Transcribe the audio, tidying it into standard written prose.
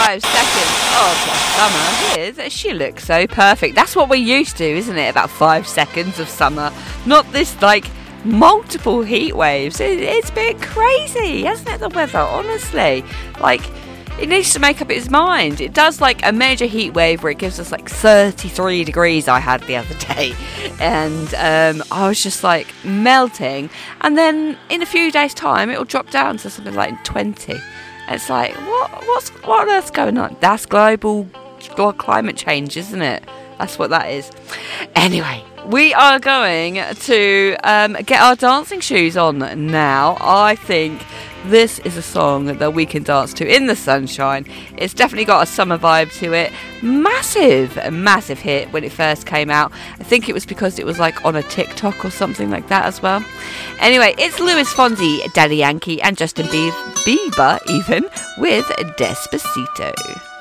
5 seconds of summer. She looks so perfect. That's what we're used to, isn't it? About 5 seconds of summer. Not this, like, multiple heat waves. It's a bit crazy, hasn't it, the weather? Honestly. Like, it needs to make up its mind. It does, like, a major heat wave where it gives us, like, 33 degrees I had the other day. And I was just, like, melting. And then in a few days' time, it'll drop down to something like 20. And it's like, what on earth's going on? That's global climate change, isn't it? That's what that is. Anyway, we are going to get our dancing shoes on now. I think this is a song that we can dance to in the sunshine. It's definitely got a summer vibe to it. Massive hit when it first came out. I think it was because it was like on a TikTok or something like that as well. Anyway, it's Luis Fonsi, Daddy Yankee and Justin Bieber even with Despacito.